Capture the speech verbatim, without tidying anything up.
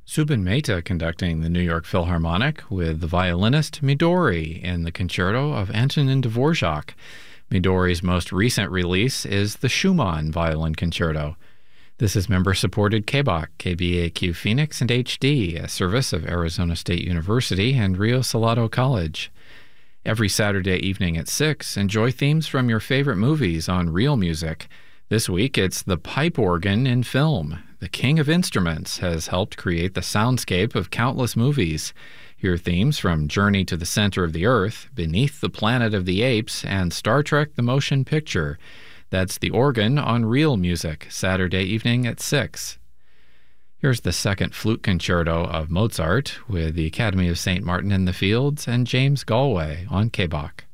Subin Mehta conducting the New York Philharmonic with the violinist Midori in the concerto of Antonin Dvorak. Midori's most recent release is the Schumann Violin Concerto. This is member-supported K B A Q, K B A Q Phoenix, and H D, a service of Arizona State University and Rio Salado College. Every Saturday evening at six, enjoy themes from your favorite movies on Real Music. This week, it's the pipe organ in film. The king of instruments has helped create the soundscape of countless movies. Hear themes from Journey to the Center of the Earth, Beneath the Planet of the Apes, and Star Trek the Motion Picture. That's the organ on Real Music, Saturday evening at six. Here's the second flute concerto of Mozart with the Academy of Saint Martin in the Fields and James Galway on K B A Q.